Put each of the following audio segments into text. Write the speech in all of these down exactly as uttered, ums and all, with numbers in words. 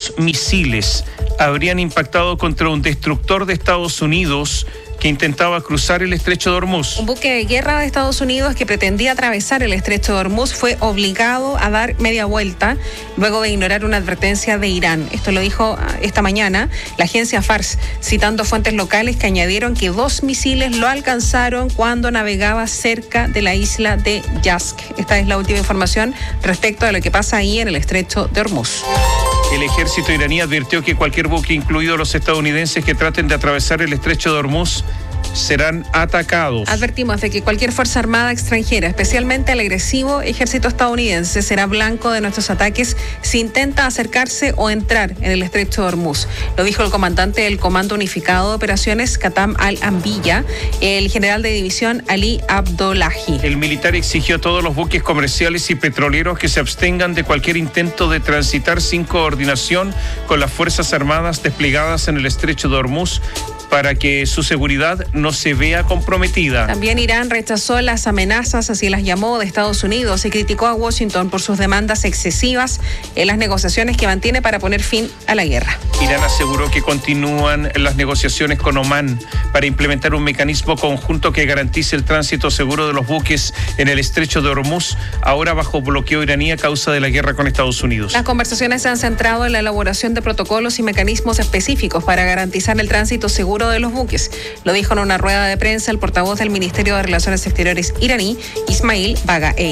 dos misiles habrían impactado contra un destructor de Estados Unidos que intentaba cruzar el estrecho de Hormuz. Un buque de guerra de Estados Unidos que pretendía atravesar el estrecho de Hormuz fue obligado a dar media vuelta luego de ignorar una advertencia de Irán. Esto lo dijo esta mañana la agencia Fars, citando fuentes locales que añadieron que dos misiles lo alcanzaron cuando navegaba cerca de la isla de Yazd. Esta es la última información respecto a lo que pasa ahí en el estrecho de Hormuz. El ejército iraní advirtió que cualquier buque, incluidos los estadounidenses, que traten de atravesar el estrecho de Hormuz serán atacados. Advertimos de que cualquier fuerza armada extranjera, especialmente el agresivo ejército estadounidense, será blanco de nuestros ataques si intenta acercarse o entrar en el estrecho de Hormuz. Lo dijo el comandante del Comando Unificado de Operaciones, Katam al-Ambiya, el general de división Ali Abdollahi. El militar exigió a todos los buques comerciales y petroleros que se abstengan de cualquier intento de transitar sin coordinación con las fuerzas armadas desplegadas en el estrecho de Hormuz, para que su seguridad no se vea comprometida. También Irán rechazó las amenazas, así las llamó, de Estados Unidos y criticó a Washington por sus demandas excesivas en las negociaciones que mantiene para poner fin a la guerra. Irán aseguró que continúan las negociaciones con Omán para implementar un mecanismo conjunto que garantice el tránsito seguro de los buques en el estrecho de Hormuz, ahora bajo bloqueo iraní a causa de la guerra con Estados Unidos. Las conversaciones se han centrado en la elaboración de protocolos y mecanismos específicos para garantizar el tránsito seguro de los buques. Lo dijo en una rueda de prensa el portavoz del Ministerio de Relaciones Exteriores iraní, Ismail Baghaei.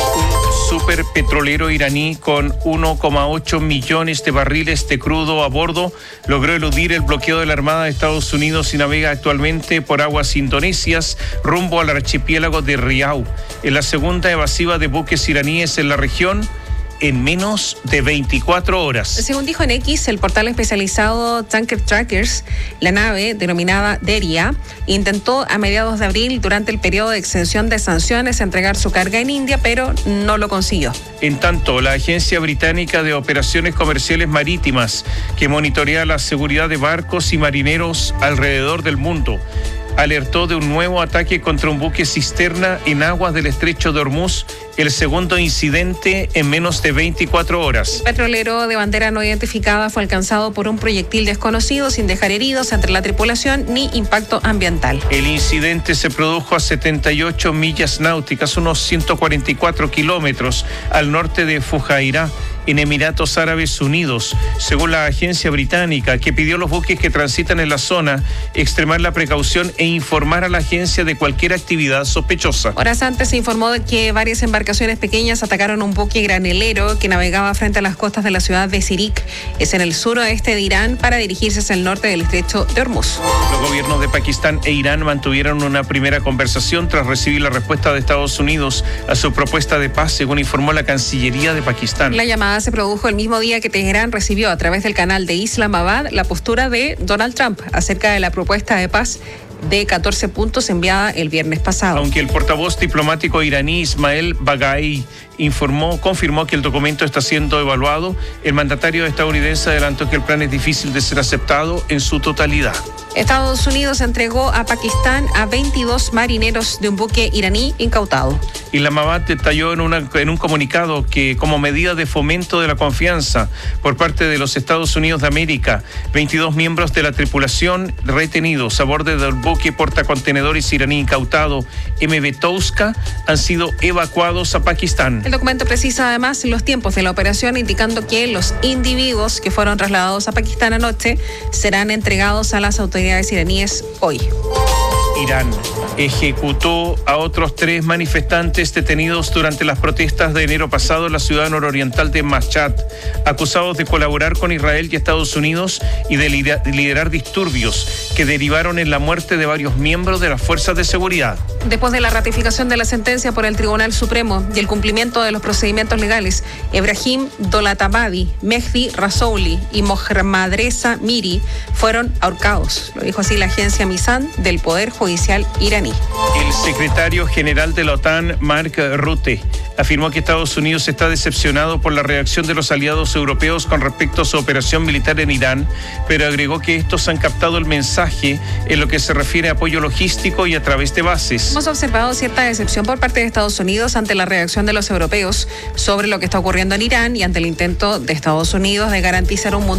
Un superpetrolero iraní con uno coma ocho millones de barriles de crudo a bordo logró eludir el bloqueo de la Armada de Estados Unidos y navega actualmente por aguas indonesias rumbo al archipiélago de Riau. Es la segunda evasiva de buques iraníes en la región en menos de veinticuatro horas. Según dijo en X, el portal especializado Tanker Trackers, la nave, denominada Deria, intentó a mediados de abril, durante el periodo de exención de sanciones, entregar su carga en India, pero no lo consiguió. En tanto, la Agencia Británica de Operaciones Comerciales Marítimas, que monitorea la seguridad de barcos y marineros alrededor del mundo, alertó de un nuevo ataque contra un buque cisterna en aguas del estrecho de Hormuz, el segundo incidente en menos de veinticuatro horas. El petrolero de bandera no identificada fue alcanzado por un proyectil desconocido sin dejar heridos entre la tripulación ni impacto ambiental. El incidente se produjo a setenta y ocho millas náuticas, unos ciento cuarenta y cuatro kilómetros al norte de Fujairah, en Emiratos Árabes Unidos, según la agencia británica, que pidió a los buques que transitan en la zona extremar la precaución e informar a la agencia de cualquier actividad sospechosa. Horas antes se informó de que varias embarcaciones pequeñas atacaron un buque granelero que navegaba frente a las costas de la ciudad de Sirik, es en el suroeste de Irán, para dirigirse hacia el norte del estrecho de Hormuz. Los gobiernos de Pakistán e Irán mantuvieron una primera conversación tras recibir la respuesta de Estados Unidos a su propuesta de paz, según informó la Cancillería de Pakistán. La llamada se produjo el mismo día que Teherán recibió a través del canal de Islamabad la postura de Donald Trump acerca de la propuesta de paz de catorce puntos enviada el viernes pasado. Aunque el portavoz diplomático iraní Ismail Baghaei informó, confirmó que el documento está siendo evaluado, el mandatario estadounidense adelantó que el plan es difícil de ser aceptado en su totalidad. Estados Unidos entregó a Pakistán a veintidós marineros de un buque iraní incautado. Islamabad detalló en, una, en un comunicado que, como medida de fomento de la confianza por parte de los Estados Unidos de América, veintidós miembros de la tripulación retenidos a bordo del buque portacontenedores iraní incautado M V Touska han sido evacuados a Pakistán. El documento precisa además los tiempos de la operación, indicando que los individuos que fueron trasladados a Pakistán anoche serán entregados a las autoridades iraníes hoy. Irán ejecutó a otros tres manifestantes detenidos durante las protestas de enero pasado en la ciudad nororiental de Mashhad, acusados de colaborar con Israel y Estados Unidos y de liderar disturbios que derivaron en la muerte de varios miembros de las fuerzas de seguridad. Después de la ratificación de la sentencia por el Tribunal Supremo y el cumplimiento de los procedimientos legales, Ebrahim Dolatabadi, Mehdi Rasouli y Mohammad Reza Miri fueron ahorcados. Lo dijo así la agencia Misan del Poder Judicial iraní. El secretario general de la OTAN, Mark Rutte, afirmó que Estados Unidos está decepcionado por la reacción de los aliados europeos con respecto a su operación militar en Irán, pero agregó que estos han captado el mensaje en lo que se refiere a apoyo logístico y a través de bases. Hemos observado cierta decepción por parte de Estados Unidos ante la reacción de los europeos sobre lo que está ocurriendo en Irán y ante el intento de Estados Unidos de garantizar un mundo